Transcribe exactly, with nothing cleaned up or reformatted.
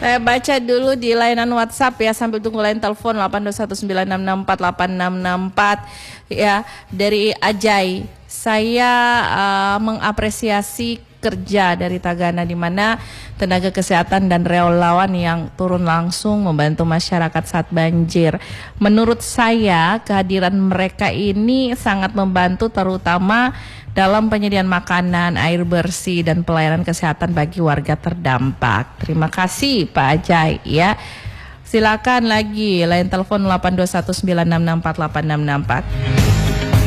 Saya baca dulu di layanan WhatsApp ya, sambil tunggu lain telepon delapan dua satu sembilan enam enam empat delapan enam enam empat ya, dari Ajay. Saya uh, mengapresiasi kerja dari Tagana, di mana tenaga kesehatan dan relawan yang turun langsung membantu masyarakat saat banjir. Menurut saya kehadiran mereka ini sangat membantu, terutama dalam penyediaan makanan, air bersih, dan pelayanan kesehatan bagi warga terdampak. Terima kasih Pak Ajay ya. Silakan lagi lain telepon delapan dua satu sembilan enam enam empat delapan enam enam empat.